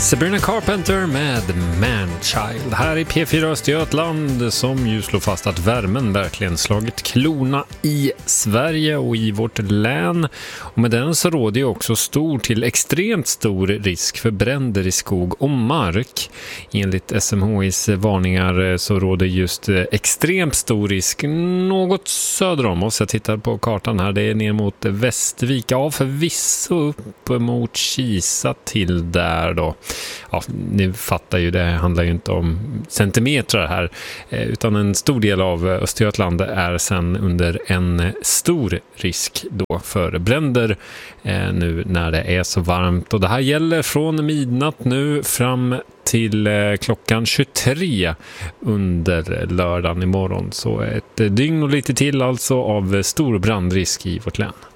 Sabrina Carpenter med Manchild här i P4 Östergötland, som ju slår fast att värmen verkligen slagit klona i Sverige och i vårt län. Och med den så råder ju också stor till extremt stor risk för bränder i skog och mark. Enligt SMHIs varningar så råder just extremt stor risk något söder om oss. Jag tittar på kartan här, det är ner mot Västervik, ja förvisso upp mot Kisa till där då. Ja, ni fattar ju, det handlar ju inte om centimeter här, utan en stor del av Östergötland är sen under en stor risk då för bränder nu när det är så varmt. Och det här gäller från midnatt nu fram till klockan 23 under lördagen imorgon. Så ett dygn och lite till alltså av stor brandrisk i vårt län.